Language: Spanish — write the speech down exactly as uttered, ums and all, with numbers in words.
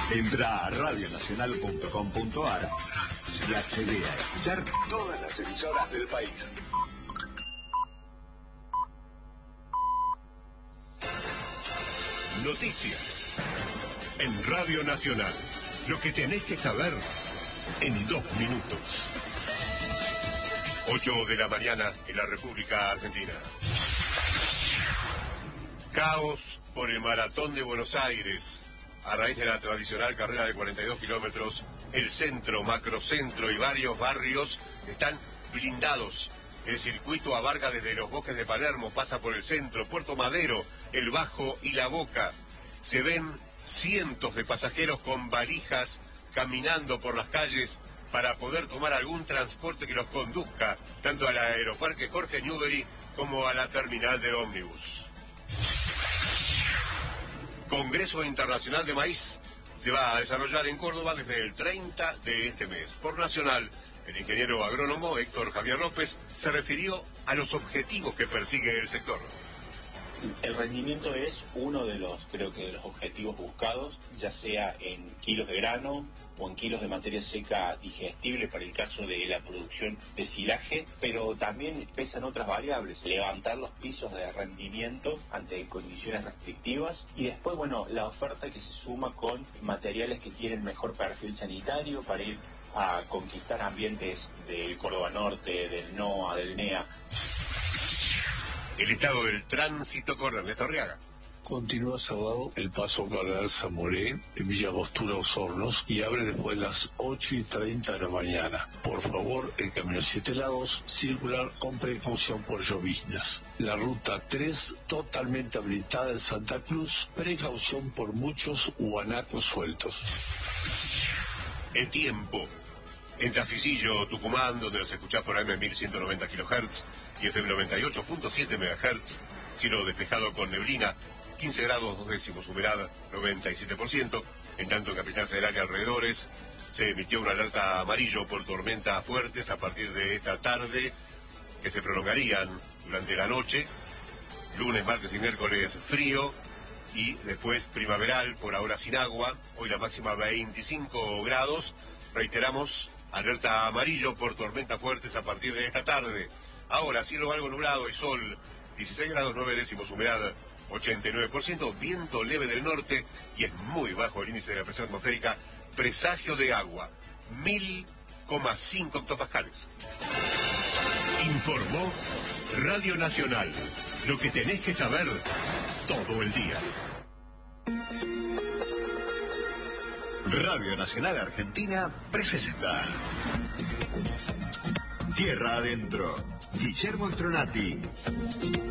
Entra a radio nacional punto com punto a r y accede a escuchar todas las emisoras del país. Noticias en Radio Nacional. Lo que tenés que saber en dos minutos. ocho de la mañana en la República Argentina. Caos por el Maratón de Buenos Aires. A raíz de la tradicional carrera de cuarenta y dos kilómetros, el centro, macrocentro y varios barrios están blindados. El circuito abarca desde los bosques de Palermo, pasa por el centro, Puerto Madero, el Bajo y La Boca. Se ven cientos de pasajeros con valijas caminando por las calles para poder tomar algún transporte que los conduzca tanto al aeroparque Jorge Newbery como a la terminal de ómnibus. Congreso Internacional de Maíz se va a desarrollar en Córdoba desde el treinta de este mes. Por Nacional, el ingeniero agrónomo Héctor Javier López se refirió a los objetivos que persigue el sector. El rendimiento es uno de los, creo que de los objetivos buscados, ya sea en kilos de grano o en kilos de materia seca digestible para el caso de la producción de silaje, pero también pesan otras variables, levantar los pisos de rendimiento ante condiciones restrictivas y después, bueno, la oferta que se suma con materiales que tienen mejor perfil sanitario para ir a conquistar ambientes del Córdoba Norte, del NOA, del NEA. El estado del tránsito con Ernesto Arriaga. Continúa cerrado el paso Cardenal Zamoré en Villa Bostura, Osornos, y abre después de las ocho y treinta de la mañana. Por favor, el camino siete lados, circular con precaución por lloviznas. La ruta tres, totalmente habilitada en Santa Cruz, precaución por muchos guanacos sueltos. El tiempo. En Taficillo, Tucumán, donde los escuchás por A M mil ciento noventa kilohertz y F M noventa y ocho punto siete megahertz, cielo despejado con neblina, quince grados, dos décimos, humedad noventa y siete por ciento. En tanto, en Capital Federal y alrededores se emitió una alerta amarillo por tormentas fuertes a partir de esta tarde, que se prolongarían durante la noche. Lunes, martes y miércoles frío y después primaveral, por ahora sin agua. Hoy la máxima veinticinco grados. Reiteramos, alerta amarillo por tormentas fuertes a partir de esta tarde. Ahora, cielo algo nublado y sol, dieciséis grados, nueve décimos, humedad ochenta y nueve por ciento, viento leve del norte y es muy bajo el índice de la presión atmosférica, presagio de agua, mil coma cinco hectopascales. Informó Radio Nacional, lo que tenés que saber todo el día. Radio Nacional Argentina presenta Tierra Adentro. Guillermo Stronati.